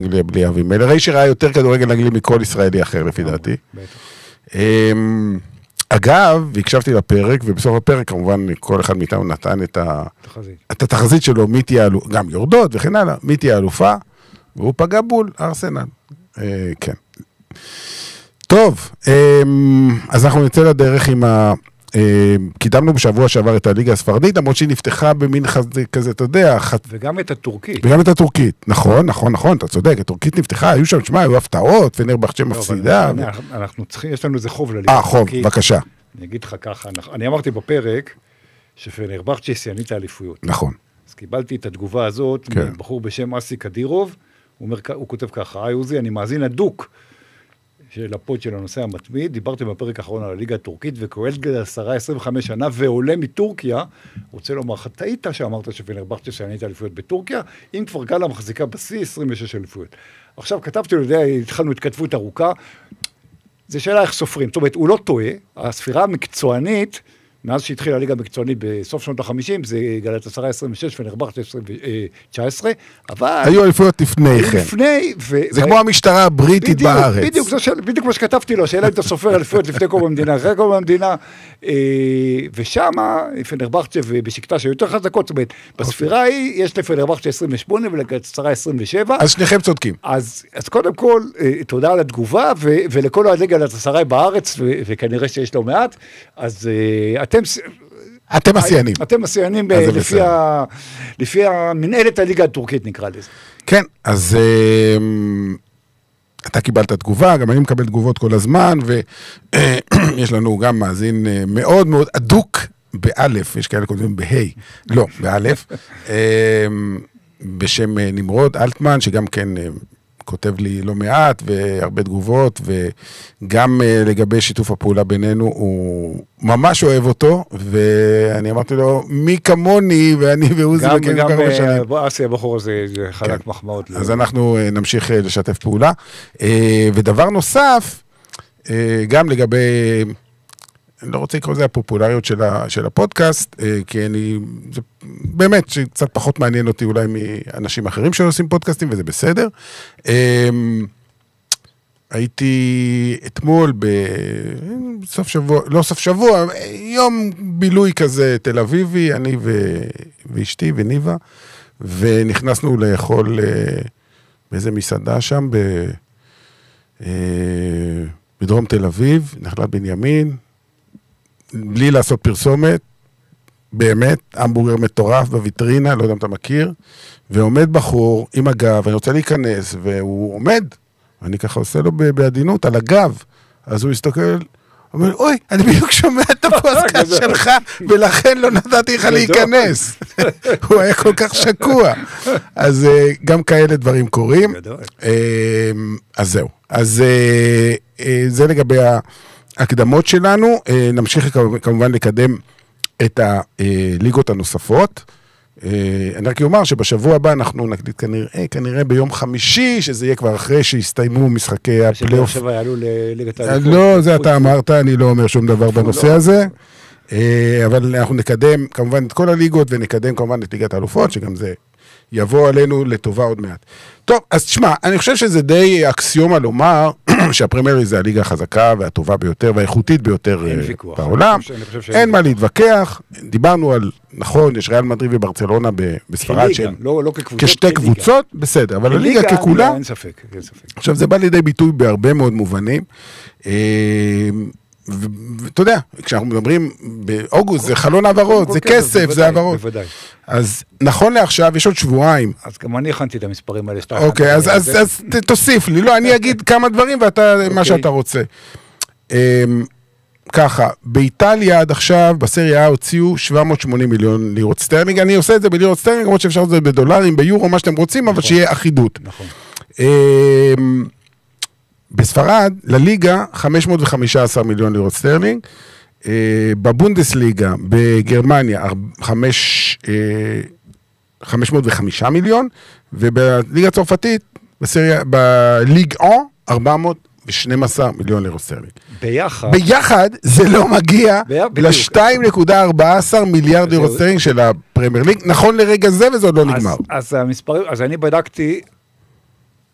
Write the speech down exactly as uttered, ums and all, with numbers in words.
אנגליה בלי אבימלך. ראי שראה יותר כדורגל אנגלי מכל ישראלי אחר לפי דעתי. אגב, והקשבתי לפרק, ובסוף הפרק כמובן כל אחד מאיתנו נתן את התחזית שלו, מי תהיה אלופה, גם יורדות וכן הלאה, מי תהיה אלופה, והוא פגע בול, ארסנל. כן. טוב, אז אנחנו נצא לדרך עם ה... קידמנו בשבוע שעבר את הליגה הספרדית, למרות שהיא נפתחה במין כזה, אתה יודע, וגם את הטורקית. וגם את הטורקית, נכון, נכון, נכון, אתה צודק, הטורקית נפתחה, היו שם, שמה, היו הפתעות, פנרבחצ'ה מפסידה. אנחנו צריכים, יש לנו איזה חוב לליגה הטורקית. אה, חוב, בבקשה. אני אגיד לך ככה, אני אמרתי בפרק, שפנרבחצ'ה שיאנית את האליפויות. נכון. אז קיבלתי את התגובה הזאת, מבחור בשם אסי קדירוב, הוא כותב ככה, היי עוזי, אני מאזין הדוק, של הפוד של הנושא המתמיד, דיברתם בפרק האחרון על הליגה הטורקית, וקואלגל עשרה עשרים וחמש שנה, ועולה מטורקיה, רוצה לומר, חטאית שאמרת שפנרבחצ'ה שיאנית אליפויות בטורקיה, אם כבר גלה מחזיקה בשיא עשרים ושש אליפויות. עכשיו כתבתי לו, התחלנו התכתבות ארוכה, זה שאלה איך סופרים, זאת אומרת, הוא לא טועה, הספירה המקצוענית, מאז שהתחילה הליגה המקצוענית בסוף שנות ה-חמישים, זה גלת עשרה עשרים ושש ונרבחת תשע עשרה, אבל... היו אליפויות לפני כן. לפני... זה כמו המשטרה הבריטית בארץ. בדיוק, בדיוק מה שכתבתי לו, השאלה אם אתה סופר אליפויות לפני קום המדינה, אחרי קום המדינה, ושם, פנרבחצ'ה ובשקטה שהיו יותר חזקות, זאת אומרת, בספירה היא, יש לפנרבחצ'ה עשרים ושמונה ולגלת עשרה עשרים ושבע. אז שניכם צודקים. אז קודם כל, תודה על התגובה, ולכל הליגה עשרה בארץ, וכנראה שיש לו מעט, אז אתם אתם מסיינים. אתם מסיינים לפי המנהלת הליגה הטורקית נקרא לזה. כן, אז אתה קיבלת תגובה, גם אני מקבל תגובות כל הזמן, ויש לנו גם מאזין מאוד מאוד אדוק באלף, יש כאלה כותבים בהי, לא, באלף, בשם נמרוד אלטמן, שגם כן כותב לי לא מעט, והרבה תגובות, וגם לגבי שיתוף הפעולה בינינו, הוא ממש אוהב אותו, ואני אמרתי לו, מי כמוני, ואני ועוזי מכירים כבר הרבה שנים. גם אסי הבחור הזה, זה חלק מחמאות. אז אנחנו נמשיך לשתף פעולה. ודבר נוסף, גם לגבי, אני לא רוצה לקרוא לזה הפופולריות של הפודקאסט, כי אני, זה באמת שקצת פחות מעניין אותי אולי מאנשים אחרים שעושים פודקאסטים, וזה בסדר. הייתי אתמול בסוף שבוע, לא סוף שבוע, יום בילוי כזה תל אביבי, אני ואשתי וניבה, ונכנסנו לאכול באיזה מסעדה שם, בדרום תל אביב, נחלת בנימין, בלי לעשות פרסומת, באמת, המבורגר מטורף בוויטרינה, לא יודע אם אתה מכיר, ועומד בחור עם הגב, אני רוצה להיכנס, והוא עומד, אני ככה עושה לו בעדינות על הגב, אז הוא הסתכל, אומר, אוי, אני בדיוק שומע את הפודקאסט שלך, ולכן לא נתתי לך להיכנס. הוא היה כל כך שקוע. אז גם כאלה דברים קורים. אז זהו. אז זה לגבי ההקדמות שלנו. נמשיך כמובן לקדם את הליגות הנוספות. אני רק אומר שבשבוע הבא אנחנו נקליט כנראה, כנראה ביום חמישי, שזה יהיה כבר אחרי שהסתיימו משחקי הפלייאוף. שבוע יעלו לליגת האליפות. לא, זה אתה אמרת, אני לא אומר שום דבר בנושא הזה, אבל אנחנו נקדם כמובן את כל הליגות, ונקדם כמובן את ליגת האלופות, שגם זה יבוא עלינו לטובה עוד מעט. טוב, אז תשמע, אני חושב שזה די אקסיומה לומר, שהפרמייר ליג זה הליגה החזקה והטובה ביותר והאיכותית ביותר בעולם. אין מה להתווכח. דיברנו על, נכון, יש ריאל מדריד וברצלונה בספרד שהן כשתי קבוצות, בסדר, אבל הליגה ככולה, עכשיו זה בא לידי ביטוי בהרבה מאוד מובנים. ואתה יודע, כשאנחנו מדברים באוגוסט, זה חלון העברות, זה כסף, זה העברות. אז נכון לעכשיו, יש עוד שבועיים. אז גם אני הכנתי את המספרים האלה. אוקיי, אז תוסיף לי. לא, אני אגיד כמה דברים, ואתה, מה שאתה רוצה. ככה, באיטליה עד עכשיו, בסריה הוציאו שבע מאות ושמונים מיליון לירות סטרלינג. אני עושה את זה בלירות סטרלינג, למרות שאפשר לעשות את זה בדולרים, ביורו, מה שאתם רוצים, אבל שיהיה אחידות. נכון. בספרד, לליגה, חמש מאות וחמישה עשר מיליון לירות סטרלינג, בבונדסליגה, בגרמניה, חמש מאות וחמישה מיליון, ובליגה הצרפתית, בליג או, ארבע מאות ושנים עשר מיליון לירות סטרלינג. ביחד. ביחד זה לא מגיע ל-שתיים נקודה ארבע עשרה מיליארד לירות סטרלינג של הפרמייר ליג, נכון לרגע זה, וזה עוד לא נגמר. אז המספרים, אז אני בדקתי,